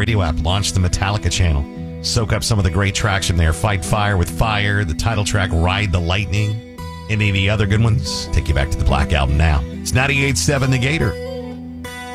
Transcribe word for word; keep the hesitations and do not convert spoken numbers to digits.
Radio app. Launch the Metallica channel. Soak up some of the great tracks from there. Fight Fire with Fire, the title track, Ride the Lightning. Any of the other good ones? Take you back to the Black Album now. It's ninety-eight point seven The Gator.